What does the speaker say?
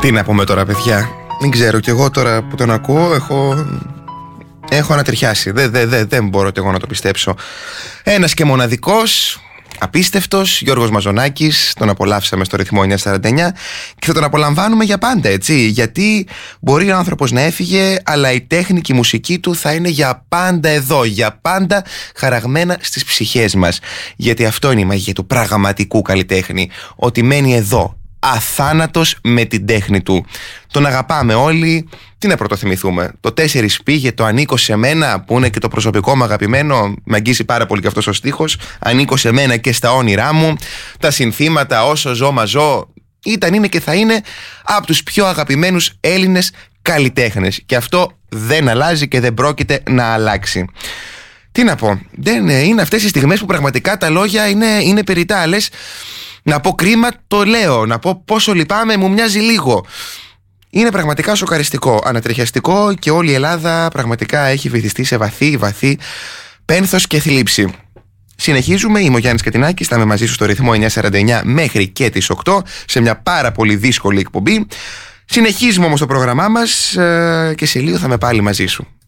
Τι να πούμε τώρα, παιδιά. Δεν ξέρω κι εγώ τώρα που τον ακούω. Έχω ανατριχιάσει. Δεν μπορώ κι εγώ να το πιστέψω. Ένας και μοναδικός, απίστευτος, Γιώργος Μαζονάκης. Τον απολαύσαμε στο ρυθμό 949 και θα τον απολαμβάνουμε για πάντα, έτσι. Γιατί μπορεί ο άνθρωπος να έφυγε, αλλά η τέχνη και η μουσική του θα είναι για πάντα εδώ, για πάντα χαραγμένα στις ψυχές μας. Γιατί αυτό είναι η μαγεία του πραγματικού καλλιτέχνη. Ότι μένει εδώ, αθάνατος με την τέχνη του. Τον αγαπάμε όλοι. Τι να πρωτοθυμηθούμε? Το 4 πήγε, το ανήκω σε μένα, που είναι και το προσωπικό μου αγαπημένο. Με αγγίσει πάρα πολύ και αυτός ο στίχος. Ανήκω σε μένα και στα όνειρά μου. Τα συνθήματα, όσο ζω μα ζω, ήταν, είναι και θα είναι από τους πιο αγαπημένους Έλληνες καλλιτέχνες. Και αυτό δεν αλλάζει και δεν πρόκειται να αλλάξει. Τι να πω? Δεν είναι αυτές οι στιγμές που πραγματικά τα λόγια είναι περιττά. Λες, να πω κρίμα, το λέω. Να πω πόσο λυπάμαι, μου μοιάζει λίγο. Είναι πραγματικά σοκαριστικό, ανατριχιαστικό και όλη η Ελλάδα πραγματικά έχει βυθιστεί σε βαθύ πένθος και θλίψη. Συνεχίζουμε, είμαι ο Γιάννης Κατινάκης, θα είμαι μαζί σου στο ρυθμό 949 μέχρι και τις 8 σε μια πάρα πολύ δύσκολη εκπομπή. Συνεχίζουμε όμως το πρόγραμμά μας και σε λίγο θα είμαι πάλι μαζί σου.